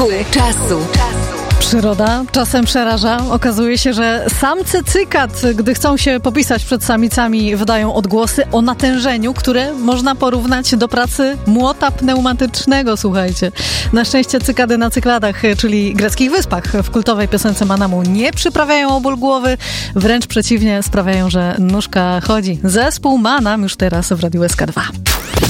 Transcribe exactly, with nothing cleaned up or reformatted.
Czasu. Przyroda czasem przeraża. Okazuje się, że samce cykad, gdy chcą się popisać przed samicami, wydają odgłosy o natężeniu, które można porównać do pracy młota pneumatycznego, słuchajcie. Na szczęście cykady na Cykladach, czyli greckich wyspach, w kultowej piosence Manamu nie przyprawiają o ból głowy, wręcz przeciwnie, sprawiają, że nóżka chodzi. Zespół Manam już teraz w Radiu S K dwa.